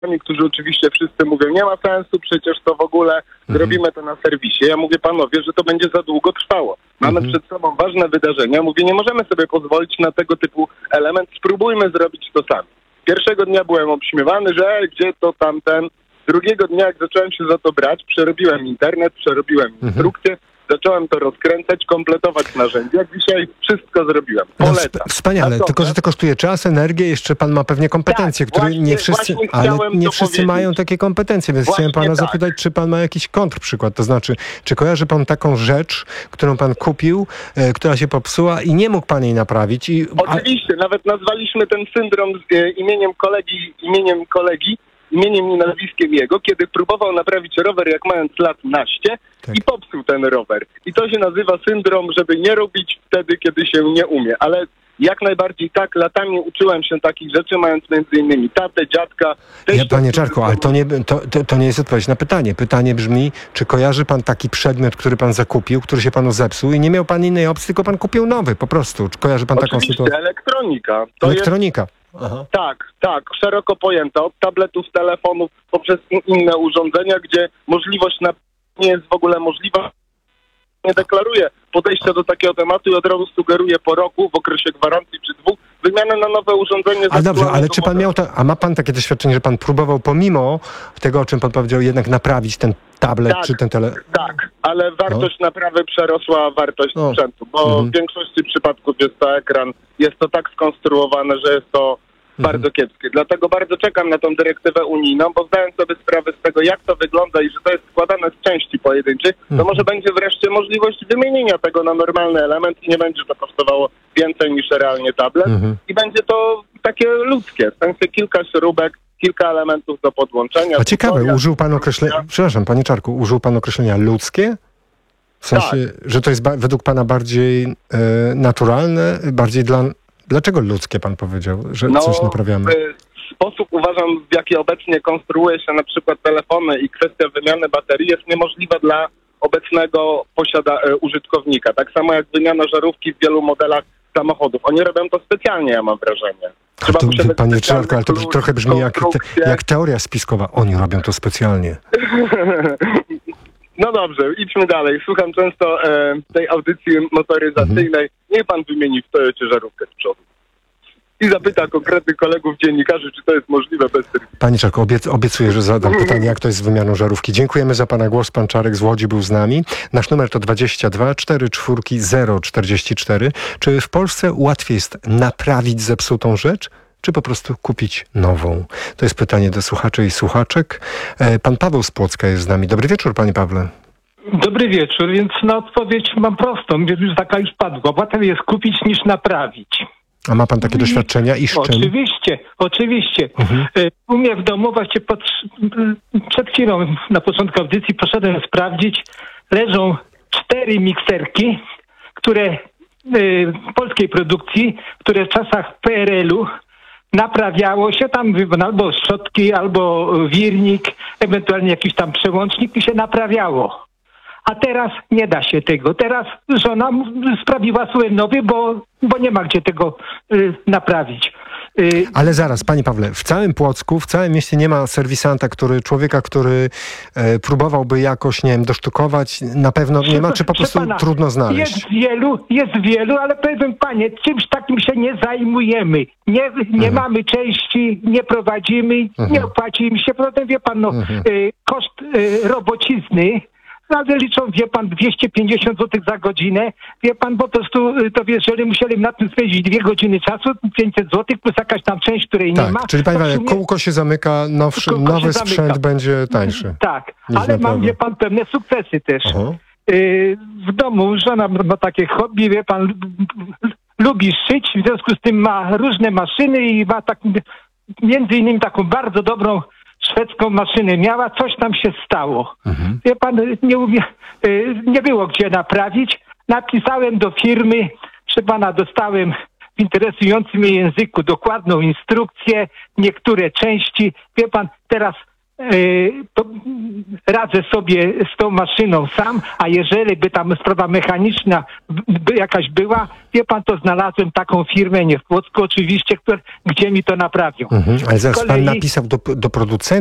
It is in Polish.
którzy oczywiście wszyscy mówią, nie ma sensu, przecież to w ogóle zrobimy to na serwisie. Ja mówię, panowie, że to będzie za długo trwało. Mamy przed sobą ważne wydarzenia. Mówię, nie możemy sobie pozwolić na tego typu element. Spróbujmy zrobić to sami. Pierwszego dnia byłem obśmiewany, że gdzie to tamten. Drugiego dnia, jak zacząłem się za to brać, przerobiłem internet, przerobiłem instrukcje, zacząłem to rozkręcać, kompletować narzędzia. Jak dzisiaj wszystko zrobiłem. Polecam. Wspaniale, tylko że to kosztuje czas, energię, jeszcze pan ma pewnie kompetencje, tak, które właśnie, nie wszyscy, ale nie wszyscy mają takie kompetencje, więc chciałem pana zapytać, czy pan ma jakiś kontrprzykład, to znaczy, czy kojarzy pan taką rzecz, którą pan kupił, która się popsuła i nie mógł pan jej naprawić? Oczywiście, nawet nazwaliśmy ten syndrom imieniem i nazwiskiem jego, kiedy próbował naprawić rower, jak mając lat naście i popsuł ten rower. I to się nazywa syndrom, żeby nie robić wtedy, kiedy się nie umie. Ale jak najbardziej tak, latami uczyłem się takich rzeczy, mając między innymi tatę, dziadka. Panie Czarku, ale to nie jest odpowiedź na pytanie. Pytanie brzmi, czy kojarzy pan taki przedmiot, który pan zakupił, który się panu zepsuł i nie miał pan innej opcji, tylko pan kupił nowy po prostu. Czy kojarzy pan taką sytuację? Elektronika. Elektronika. Aha. Tak, szeroko pojęta, od tabletów, telefonów, poprzez inne urządzenia, gdzie możliwość nie jest w ogóle możliwa. Nie deklaruje podejścia do takiego tematu i od razu sugeruje po roku, w okresie gwarancji czy 2, wymianę na nowe urządzenie. Ale dobrze, ale czy pan miał a ma pan takie doświadczenie, że pan próbował pomimo tego, o czym pan powiedział, jednak naprawić ten tablet czy ten telefon? Tak, ale wartość naprawy przerosła wartość sprzętu, bo w większości przypadków jest to ekran, jest to tak skonstruowane, że jest to bardzo kiepskie. Dlatego bardzo czekam na tą dyrektywę unijną, bo zdając sobie sprawę z tego, jak to wygląda i że to jest składane z części pojedynczych, to może będzie wreszcie możliwość wymienienia tego na normalny element i nie będzie to kosztowało więcej niż realnie tablet i będzie to takie ludzkie, w sensie kilka śrubek, kilka elementów do podłączenia. A ciekawe, użył pan określenia, przepraszam, panie Czarku, użył pan określenia ludzkie? W sensie, że to jest według pana bardziej naturalne, bardziej Dlaczego ludzkie pan powiedział, że coś naprawiamy? Sposób, uważam, w jaki obecnie konstruuje się na przykład telefony i kwestia wymiany baterii jest niemożliwa dla obecnego użytkownika. Tak samo jak wymiana żarówki w wielu modelach samochodów. Oni robią to specjalnie, ja mam wrażenie. Panie Czarku, ale to trochę brzmi jak teoria spiskowa. Oni robią to specjalnie. No dobrze, idźmy dalej. Słucham często tej audycji motoryzacyjnej. Niech pan wymieni w Toyocie żarówkę z przodu. I zapyta konkretnych kolegów dziennikarzy, czy to jest możliwe bez serwisu. Panie Czarku, obiecuję, że zadam pytanie, jak to jest z wymianą żarówki. Dziękujemy za pana głos. Pan Czarek z Łodzi był z nami. Nasz numer to 22 44 044. Czy w Polsce łatwiej jest naprawić zepsutą rzecz, czy po prostu kupić nową? To jest pytanie do słuchaczy i słuchaczek. Pan Paweł z Płocka jest z nami. Dobry wieczór, panie Pawle. Dobry wieczór, więc na odpowiedź mam prostą, więc już taka już padła. Łatwiej jest kupić niż naprawić. A ma pan takie doświadczenia i z czym? Oczywiście. U mnie w domu właśnie przed chwilą na początku audycji poszedłem sprawdzić. Leżą 4 mikserki, które polskiej produkcji, które w czasach PRL-u naprawiało się tam albo szczotki, albo wirnik, ewentualnie jakiś tam przełącznik i się naprawiało. A teraz nie da się tego. Teraz żona sprawiła sobie nowy, bo nie ma gdzie tego naprawić. Ale zaraz, panie Pawle, w całym Płocku, w całym mieście nie ma serwisanta, człowieka, który próbowałby jakoś, nie wiem, dosztukować. Na pewno nie ma, czy po prostu trudno znaleźć? Jest wielu, ale powiem panie, czymś takim się nie zajmujemy. Nie mamy części, nie prowadzimy, nie opłaci mi się. Potem wie pan, koszt robocizny, ale liczą, wie pan, 250 zł za godzinę. Wie pan, po prostu, to jeżeli musieli na tym spędzić 2 godziny czasu, 500 zł plus jakaś tam część, której nie ma. Czyli panie Pawle, kółko się zamyka, nowy sprzęt będzie tańszy. Tak, ale mam, wie pan, pewne sukcesy też. W domu żona ma takie hobby, wie pan, lubi szyć, w związku z tym ma różne maszyny i ma między innymi taką bardzo dobrą szwedzką maszynę miała, coś tam się stało. Wie pan, nie było gdzie naprawić. Napisałem do firmy, proszę pana, dostałem w interesującym mnie języku dokładną instrukcję, niektóre części. Wie pan, teraz radzę sobie z tą maszyną sam, a jeżeli by tam sprawa mechaniczna by jakaś była, wie pan, to znalazłem taką firmę, nie w Płocku oczywiście, gdzie mi to naprawią. Ale zaraz pan napisał do producenta,